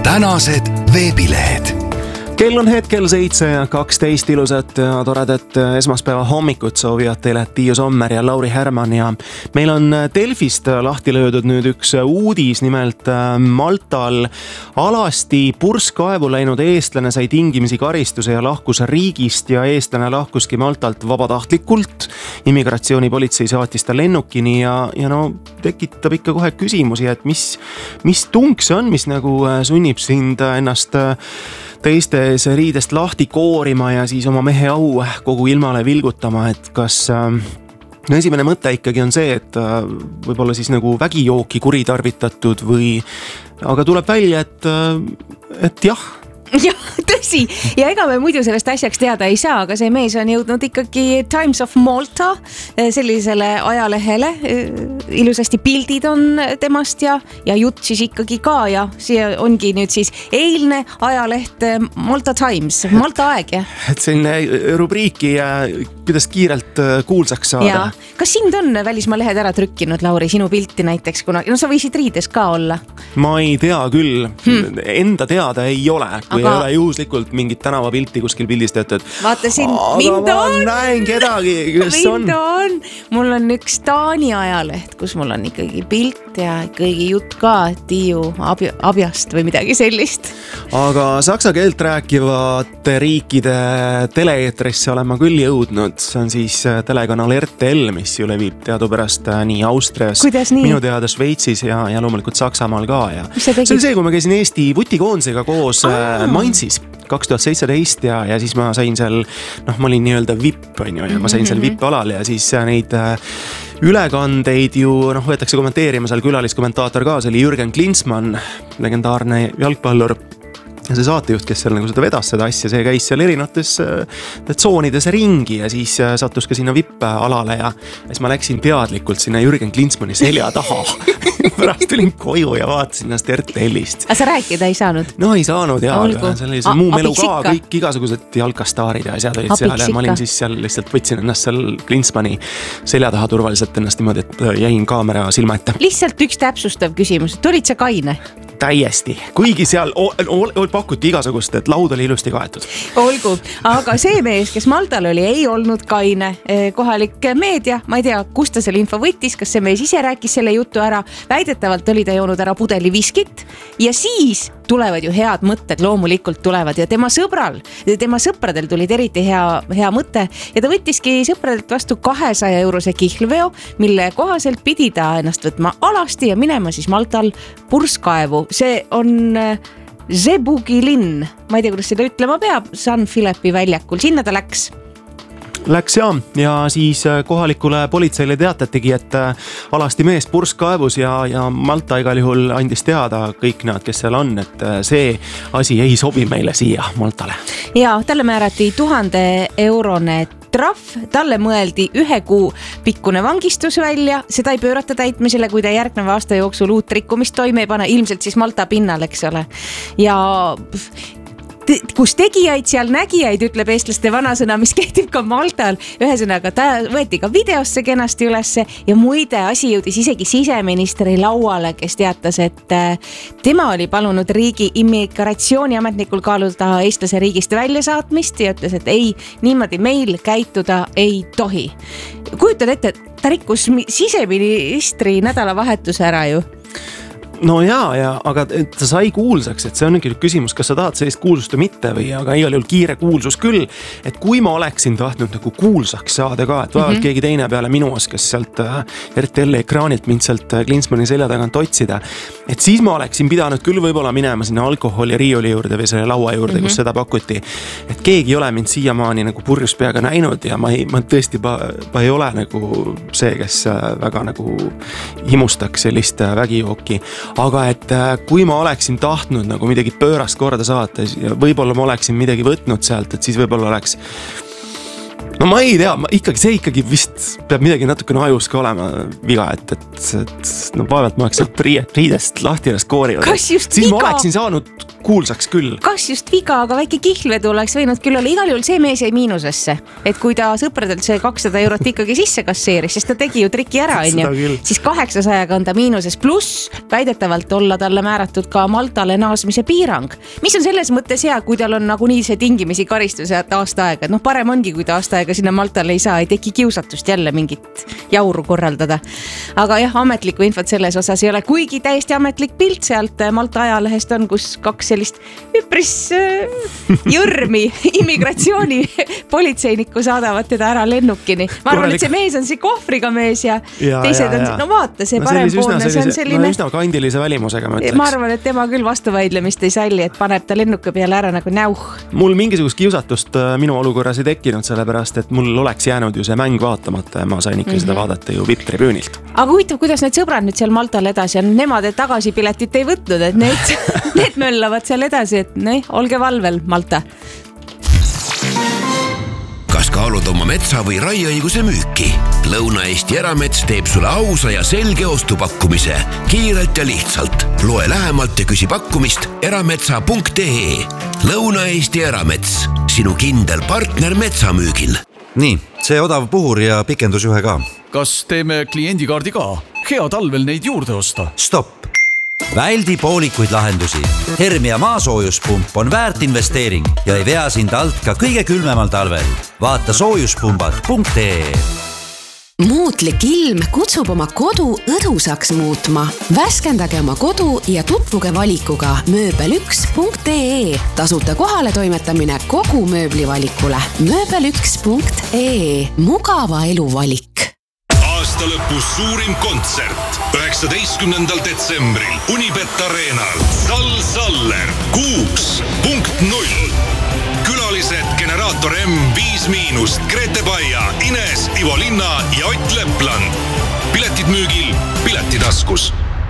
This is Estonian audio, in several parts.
tänased veebilehed. Kell on hetkel 7:12, ilusat ja toredat esmaspäeva hommikut soovivad teile Tiiu Sommer ja Lauri Härman ja meil on Delfist lahti löödud nüüd üks uudis, nimelt Maltal alasti purskkaevu läinud eestlane sai tingimisi karistuse ja lahkus riigist ja eestlane lahkuski Maltalt vabatahtlikult. Immigratsioonipolitsei saatis ta lennukini ja no tekitab ikka kohe küsimusi, et mis tung see on, mis nagu sunnib sind ennast teistes riidest lahti koorima ja siis oma mehe au kogu ilmale vilgutama, et kas esimene mõte ikkagi on see, et võib-olla siis nagu vägijooki kuritarvitatud või, aga tuleb välja, et jah. Jah, tõsi. Ja ega me muidu sellest asjaks teada ei saa, aga see mees on jõudnud ikkagi Times of Malta sellisele ajalehele. Ilusasti pildid on temast ja jutt siis ikkagi ka ja see ongi nüüd siis eilne ajaleht Malta Times, Malta aeg, jah. Et selline rubriiki, kuidas kiirelt kuulsaks saada. Ja. Kas sind on välismaa lehed ära trükkinud, Lauri, sinu pilti näiteks, kuna sa võisid riides ka olla? Ma ei tea küll, enda teada ei ole, kui ei ole juhuslikult mingit tänavapilti kuskil pildistatud. Vaata siin, mind on. Ma näen kedagi, kes on. Mind on. Mul on üks Taani ajaleht, kus mul on ikkagi pilt ja kõigi jutt ka Tiiu abjast või midagi sellist. Aga saksa keelt rääkivate riikide tele-eetrisse olen ma küll jõudnud. See on siis telekanal RTL, mis ju levib teadupärast nii Austrias, minu teada Šveitsis ja loomulikult Saksamaal ka. Ja see oli see, kui ma käisin Eesti vutikoondisega koos Mainzis 2017 ja siis ma sain seal, ma olin nii-öelda VIP, ja ma sain seal VIP-alal ja siis neid ülekandeid ju võetakse kommenteerima, seal külaliskommentaator ka, see oli Jürgen Klinsmann, legendaarne jalgpallur. Ja see saatejuht, kes seal nagu seda vedas seda asja, see käis seal erinevates tsoonides ringi ja siis sattus ka sinna VIP-alale ja siis ma läksin teadlikult sinna Jürgen Klinsmanni selja taha. Pärast tulin koju ja vaatasin ennast RTL-ist. Aga sa rääkida ei saanud? No ei saanud, jaa. See oli see muu melu ka, kõik igasugused jalkastaarid ja asjad olid seal ja ma olin siis seal, lihtsalt võtsin ennast seal Klinsmanni selja taha turvaliselt ennast niimoodi, et jäin kaamera silma ette. Lihtsalt üks täpsustav küsimus, et olid sa kaine? Täiesti, kuigi seal pakuti igasugust, et laud oli ilusti kaetud. Olgu, aga see mees, kes Maltal oli, ei olnud kaine. Kohalik meedia, ma ei tea, kust ta selle info võttis, kas see mees ise rääkis selle jutu ära. Väidetavalt oli ta joonud ära pudeli viskit ja siis tulevad ju head mõtted, loomulikult tulevad ja tema sõpradel tulid eriti hea mõte ja ta võttiski sõpradelt vastu 200 eurose kihlveo, mille kohaselt pidi ta ennast võtma alasti ja minema siis Maltal purskkaevu. See on Zebugi linn, ma ei tea, kuidas seda ütlema peab, San Philippi väljakul, sinna ta läks ja siis kohalikule politseile teatatigi, et alasti mees purskkaevus ja Malta igal juhul andis teada kõik need, kes seal on, et see asi ei sobi meile siia Maltale. Ja talle määrati 1000 eurone trahv, talle mõeldi 1 kuu pikkune vangistus välja, seda ei pöörata täitmisele, kui ta järgneva aasta jooksul uut rikkumist toime ei pane, ilmselt siis Malta pinnal, eks ole. Ja kus tegijaid, seal nägijaid, ütleb eestlaste vanasõna, mis kehtib ka Maltal. Ühesõnaga, ta võeti ka videosse kenasti ülesse ja muide asi jõudis isegi siseministri lauale, kes teatas, et tema oli palunud riigi immigratsiooniametnikul kaaluda eestlase riigist väljasaatmist ja ütles, et ei, niimoodi meil käituda ei tohi. Kujutad ette, ta rikkus siseministri nädalavahetuse ära ju. No jaa, aga ta sai kuulsaks, et see on nüüd küsimus, kas sa tahad sellist kuulsust või mitte või, aga igal juhul kiire kuulsus küll, et kui ma oleksin tahtnud nagu kuulsaks saada ka, et vaevalt keegi teine peale minu oskas sealt RTL ekraanilt mind sealt Klinsmanni selja tagant otsida, et siis ma oleksin pidanud küll võib-olla minema sinna alkoholi riiuli juurde või selle laua juurde, kus seda pakuti, et keegi ei ole mind siiamaani nagu purjus peaga näinud ja ma tõesti ei ole nagu see, kes väga nagu himustaks sellist vägijooki. Aga et kui ma oleksin tahtnud nagu midagi pöörast korda saata ja võib-olla ma oleksin midagi võtnud sealt, et siis võib-olla oleks no ma ei tea, see ikkagi vist peab midagi natukene ajus ka olema viga, et no vaevalt ma oleks riidest lahti ennast koorivad. Siis ma oleksin saanud kuulsaks küll. Kas just viga, aga väike kihlvedu oleks võinud küll olla. Igal juhul see mees jäi miinusesse, et kui ta sõpradelt see 200 eurot ikkagi sisse kasseeris, sest ta tegi ju triki ära, siis 800-ga on ta miinuses, pluss väidetavalt olla talle määratud ka Maltale naasmise piirang, mis on selles mõttes hea, kui tal on nagunii see tingimisi karistus aasta aega. No parem ongi, kui ta aasta aega sinna Maltale ei saa, ei teki kiusatust jälle mingit jauru korraldada. Aga jah, ametlikku infot selles osas ei ole, kuigi täiesti ametlik pilt sealt Malta ajalehest on, kus 2 sellist üpris jõrmi immigratsiooni politseinikku saadavad teda ära lennukini. Ma arvan, et see mees on see kohvriga mees ja teised on, no vaata, see parempoolne, see on selline... üsna kandilise välimusega, ma ütleks. Ma arvan, et tema küll vastuvaidlemist ei salli, et paneb ta lennuka peale ära nagu näuh. Mul mingisugust kiusatust minu olukorras ei tekkinud, sellepärast, et mul oleks jäänud ju see mäng vaatamata ja ma sain ikka seda vaadata ju VIP-tribüünilt. Aga huvitav, kuidas need sõbrad nüüd seal Maltal edasi on? Nemad tagasipiletit ei võtnud, et need möllavad seal edasi, et olge valvel, Malta. Kas kaalud oma metsa või raieõiguse müüki? Lõuna-Eesti Eramets teeb sulle ausa ja selge ostupakkumise. Kiirelt ja lihtsalt. Loe lähemalt ja küsi pakkumist erametsa.ee. Lõuna-Eesti Eramets. Sinu kindel partner metsamüügil. Nii, see odav puhur ja pikendusjuhe ka. Kas teeme kliendikaardi ka? Hea talvel neid juurde osta. Stopp. Väldi poolikuid lahendusi. Hermia maasoojuspump on väärt investeering ja ei vea sind alt ka kõige külmemal talvel. Vaata soojuspumbad.ee. Muutlik ilm kutsub oma kodu õdusaks muutma. Värskendage oma kodu ja tutvuge valikuga mööbel1.ee. Tasuta kohale toimetamine kogu mööblivalikule. Mööbel1.ee. Mugava elu valik. Aasta lõpus suurim kontsert 19. detsembril Unibet Arenal Saller 6.0. Külalised Generaator M, 5-, Grete Baia, Ines, Ivo Linna ja Ott Lepland. Piletid müügil Piletitaskus.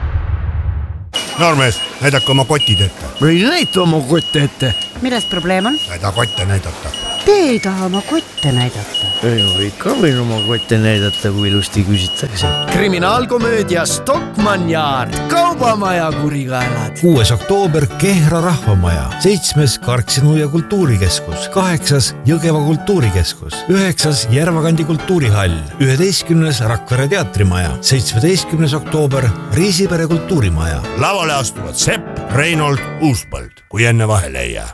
Noormees, näidake oma kotid ette. Või näita oma kotte ette. Milles probleem on? Näida kotte näidata. Te ei taha oma kotte näidata. Ei ikka võin oma kotte näidata, kui ilusti küsitakse. Kriminaalkomöödia Stockmann Yard, kaubamaja kurikaelad. 6. oktoober Kehra rahvamaja, 7. Karksinu ja kultuurikeskus, 8. Jõgeva kultuurikeskus, 9. Järvakandi kultuurihall, 11. Rakvere teatrimaja, 17. oktoober Riisipere kultuurimaja. Lavale astuvad Sepp, Reinold, Uuspõld, kui enne vahele ei jää.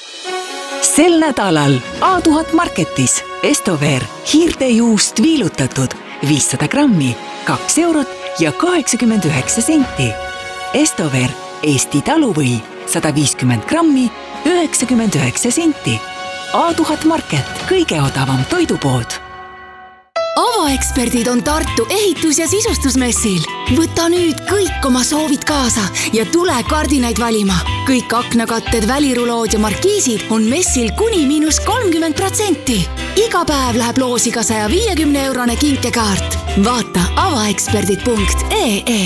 Sel nädalal A1000 Marketis Estover hiirtejuust viilutatud 500 grammi, 2 eurot ja 89 senti. Estover Eesti taluvõi 150 grammi, 99 senti. A1000 Market, kõige odavam toidupood. Avaeksperdid on Tartu ehitus- ja sisustusmessil. Võta nüüd kõik oma soovid kaasa ja tule kardinaid valima. Kõik aknakatted, välirulood ja markiisid on messil kuni -30%. Iga päev läheb loosi ka 150-eurone kinkekaart. Vaata avaeksperdid.ee.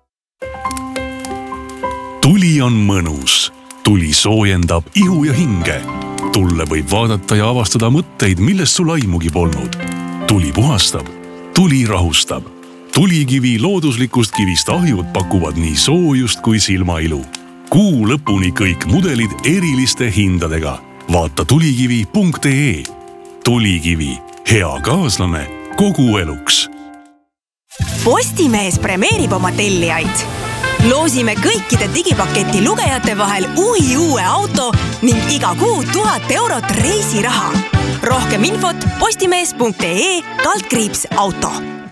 Tuli on mõnus. Tuli soojendab ihu ja hinge. Tulle võib vaadata ja avastada mõtteid, millest sul aimugi polnud. Tuli puhastab, tuli rahustab. Tulikivi looduslikust kivist ahjud pakuvad nii soojust kui silmailu. Kuu lõpuni kõik mudelid eriliste hindadega. Vaata tulikivi.ee. Tulikivi, hea kaaslane kogu eluks. Postimees premeerib oma tellijaid. Loosime kõikide digipaketi lugejate vahel uue auto ning iga kuu 1000 eurot reisiraha. Rohkem infot postimees.ee/auto.